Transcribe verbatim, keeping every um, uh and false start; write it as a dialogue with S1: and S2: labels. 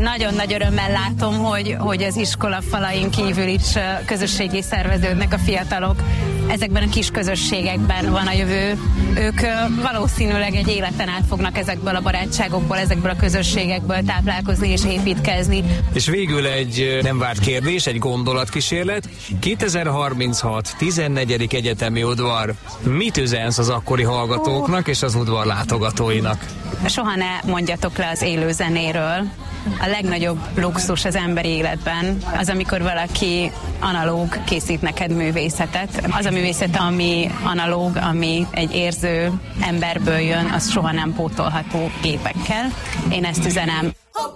S1: Nagyon nagy örömmel látom, hogy, hogy az iskola falain kívül is közösségi szerveződnek a fiatalok. Ezekben a kis közösségekben van a jövő. Ők valószínűleg egy életen át fognak ezekből a barátságokból, ezekből a közösségekből táplálkozni és építkezni.
S2: És végül egy nem várt kérdés, egy gondolatkísérlet. kétezer-harminchat tizennegyedik egyetemi udvar. Mit üzensz az akkori hallgatóknak és az udvar látogatóinak?
S1: Soha ne mondjatok le az élő zenéről. A legnagyobb luxus az emberi életben az, amikor valaki analóg készít neked művészetet. Az a művészet, ami analóg, ami egy érző emberből jön, az soha nem pótolható gépekkel. Én ezt üzenem.